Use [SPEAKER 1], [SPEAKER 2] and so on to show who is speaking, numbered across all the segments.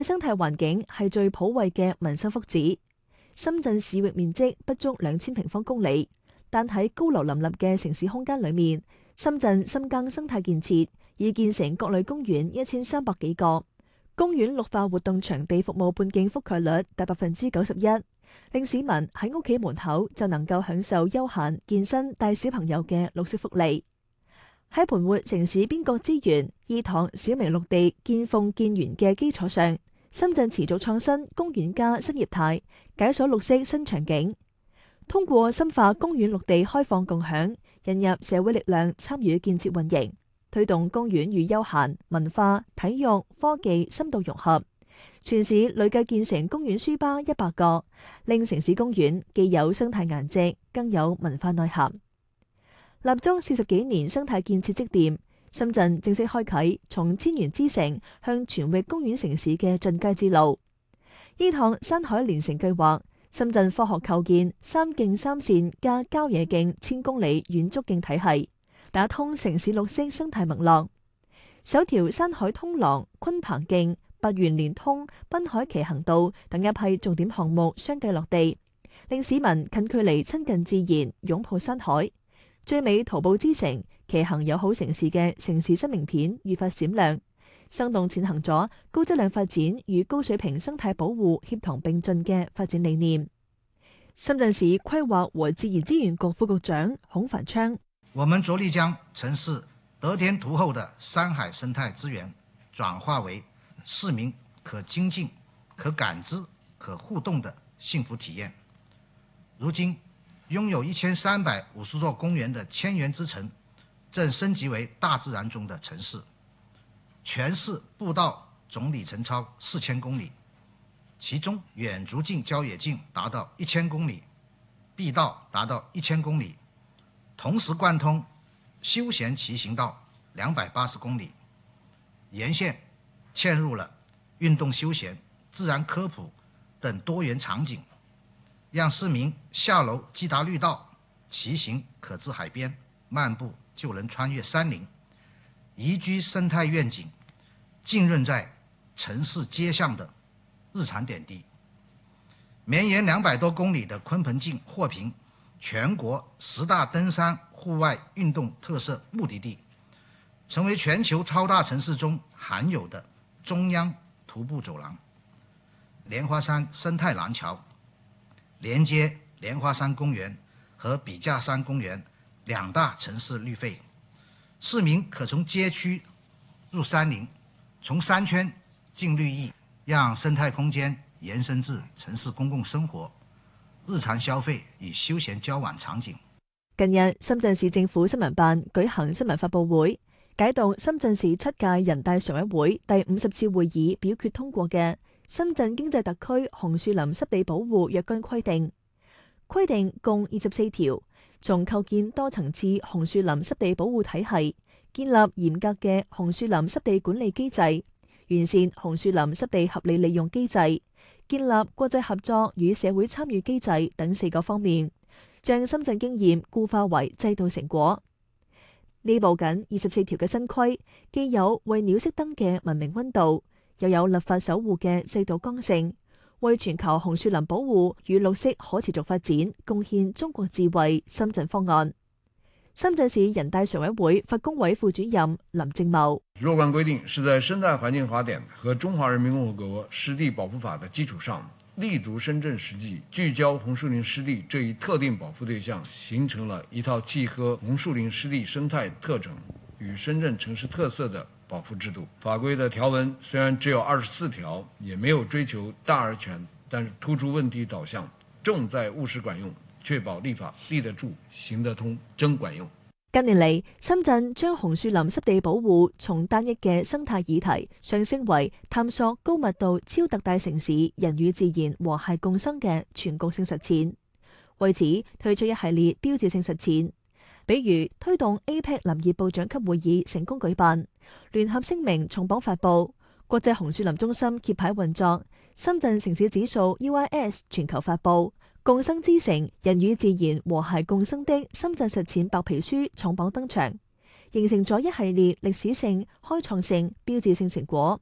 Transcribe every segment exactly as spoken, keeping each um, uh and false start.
[SPEAKER 1] 生態環境係最普惠嘅民生福祉。深圳市域面積不足兩千平方公里，但喺高樓林立嘅城市空間裏面，深圳深耕生態建設，已建成各類公園一千三百幾個，公園綠化活動場地服務半徑覆蓋率達百分之九十一，令市民喺屋企門口就能夠享受休閒、健身、帶小朋友嘅綠色福利。喺盤活城市邊角資源、意塘小微綠地見縫見源嘅基礎上，深圳持續創新公園加新業態，解鎖綠色新場景。通過深化公園綠地開放共享，引入社會力量參與建設運營，推動公園與休閒、文化、體育、科技深度融合。全市累計建成公園書吧一百個，令城市公園既有生態顏值，更有文化內涵。立足四十幾年生態建設積澱，深圳正式開啟從千園之城向全域公園城市嘅進階之路。依趟山海連城計劃，深圳科學構建三徑三線加郊野徑千公里遠足徑體系，打通城市綠色生態脈絡。首條山海通廊、昆棚徑、八園連通、濱海騎行道等一批重點項目相繼落地，令市民近距離親近自然，擁抱山海。最美徒步之城、騎行友好城市嘅城市新名片愈發閃亮，生動踐行咗高質量發展與高水平生態保護協同並進嘅發展理念。深圳市規劃和自然資源局副局長孔繁昌：
[SPEAKER 2] 我們着力將城市得天獨厚的山海生態資源轉化為市民可親近、可感知、可互動的幸福體驗。如今，擁有一千三百五十座公園的千園之城，正升級為大自然中的城市。全市步道總里程超四千公里，其中遠足徑、郊野徑達到一千公里，碧道達到一千公里，同時貫通休閒騎行道兩百八十公里，沿線嵌入了運動休閒、自然科普等多元場景，讓市民下樓即達綠道，騎行可至海邊，漫步就能穿越山林，宜居生態願景浸潤在城市街巷的日常點滴。綿延兩百多公里的鯤鵬徑獲評全國十大登山戶外運動特色目的地，成為全球超大城市中罕有的中央徒步走廊。蓮花山生態廊橋連接蓮花山公園和筆架山公園兩大城市綠肺，市民可從街區入山林，從山圈進綠意，讓生態空間延伸至城市公共生活、日常消費與休閒交往場景。
[SPEAKER 1] 近日，深圳市政府新聞辦舉行新聞發佈會，解讀深圳市七屆人大常委會第五十次會議表決通過嘅《深圳經濟特區紅樹林濕地保護若干規定》，規定共二十四條，從構建多層次紅樹林濕地保護體系，建立嚴格嘅紅樹林濕地管理機制，完善紅樹林濕地合理利用機制，建立國際合作與社會參與機制等四個方面，將深圳經驗固化為制度成果。呢部緊二十四條嘅新規，既有為鳥熄燈嘅文明溫度，又有立法守護嘅制度剛性，為全球紅樹林保護與綠色可持續發展貢獻中國智慧深圳方案。深圳市人大常委會法工委副主任林正茂：
[SPEAKER 3] 若干規定是在生態環境法典和中華人民共和國濕地保護法的基礎上，立足深圳實際，聚焦紅樹林濕地這一特定保護對象，形成了一套契合紅樹林濕地生態特徵與深圳城市特色的保護制度。法規的條文雖然只有二十四條，也沒有追求大而全，但是突出問題導向，重在務實管用，確保立法立得住、行得通、真管用。
[SPEAKER 1] 近年嚟，深圳將紅樹林濕地保護從單一嘅生態議題上升為探索高密度超特大城市人與自然和諧共生嘅全局性實踐。為此，推出一系列標誌性實踐，比如推動 A P E C 林業部長級會議成功舉辦，聯合聲明重磅發布，國際紅樹林中心揭牌運作，深圳城市指數 U I S 全球發布。共生之城，人與自然和諧共生的深圳實踐白皮書重磅登場，形成咗一系列歷史性、開創性、標誌性成果，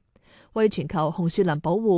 [SPEAKER 1] 為全球紅樹林保護